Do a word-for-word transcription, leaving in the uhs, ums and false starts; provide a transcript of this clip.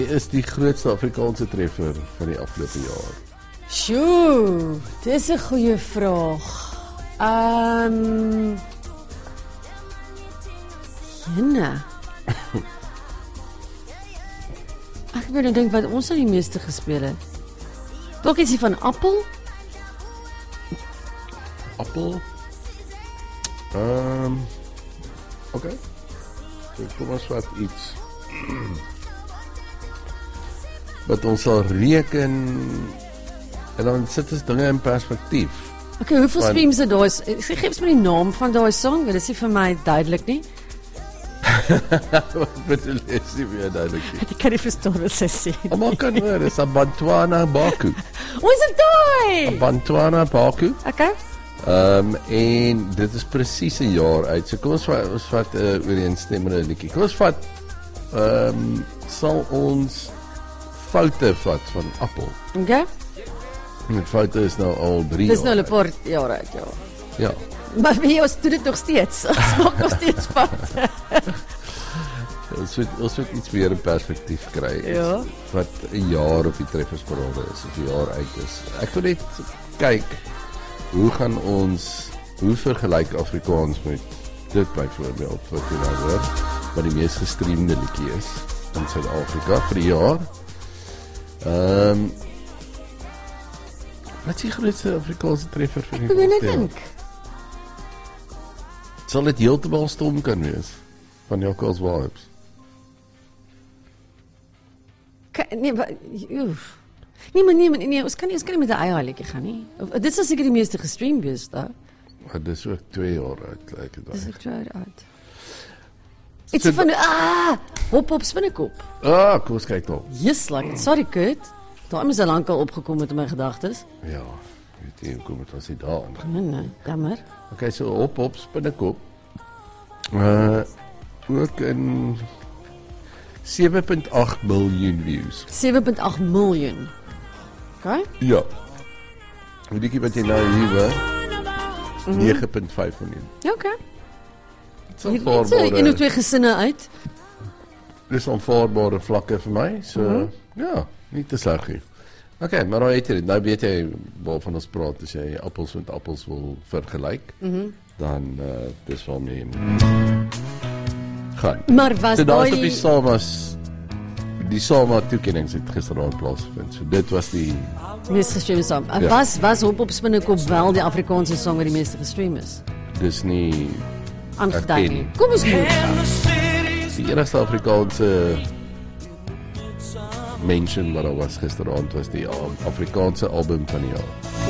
Is die grootste Afrikaanse treffer van die afgelope jaar? Sjoe, dis 'n goeie vraag. Ehm um, Jenne. Ek wil nou dink wat ons nou die meeste gespeel het. Dalk ietsie van Appel? Appel? Ehm um, Oké. Okay. So, kom ons vat iets wat ons sal reken en dan sit ons dinge in perspektief. Okay, hoeveel Want, streams het daar is? Gee ons my die naam van daai song, dit is nie vir my duidelik nie. Wat bedoel jy, is nie meer duidelik nie. Ek kan nie verstaan wat sy sê. Almal kan hoor, dis Abantwana Baku. Hoe is dit daai? Abantwana Baku. Okay. Ehm um, en dit is presies 'n jaar uit. So kom ons vat ons vat 'n uh, ooreenstemmende liedjie. Kom ons vat ehm um, sal ons foute vat van Appel. Okay. Die foute is nou al drie jaar. Dis nou 'n paar uit. jaar uit, ja. Ja. Maar wie ons doen dit nog steeds. Ons maak nog steeds foute. Ons moet ons moet iets meer in perspektief kry. Ja. Wat 'n jaar op die treffersparade is, of 'n jaar uit is. Ek wil net kyk hoe gaan ons hoe vergelyk Afrikaans met dit byvoorbeeld wat jy nou hoor, wat die mees gestreamde liedjie is in Suid-Afrika vir die jaar. Ehm um, wat is die grootste Afrikaanse treffer vir die jaar? Ek wil net dink. Sal dit heeltemal stom kan wees van Jacques Vibes? Nee, maar oef. Nee, maar nee, maar nee, ons kan nie ons kan nie met 'n eie liedjie gaan nie. Dit sal seker die meeste gestream wees daar. Maar dis ook twee jaar uit, lyk dit. Dis ook twee jaar uit. Iets so, van ah, hop hop spinnekop. Ah, kom ons kyk nou. Yes, like, sorry Kurt. Daar is al lank al opgekom met my gedagtes. Ja, weet jy, kom dit was nie daar aan. Nee, nee, jammer. Okay, so hop hop spinnekop. Uh ook in sewe komma agt miljoen views. sewe komma agt miljoen. Okay? Ja. Die liedjie wat jy nou hier hoor, mm-hmm. nege komma vyf miljoen. Ja, okay. Dit is aanvaarbare. In twee gesinne uit. Dis aanvaarbare vlakke vir my. So mm-hmm. ja, nie te sleg nie. Okay, maar nou weet jy, nou weet jy waarvan ons praat as jy appels met appels wil vergelyk. Mhm. Dan uh, dis wel meer. Gaan. Maar was so, daai die Samas die Sama toekennings het gisteraand plaasgevind. So dit was die meeste gestreamde song. Ja. Was was hop op spinnekop wel die Afrikaanse song wat die meeste gestream is? Dis nie aangedui nie. Kom ons moet. Die eerste Afrikaanse mention wat daar was gisteraand was die Afrikaanse album van die jaar.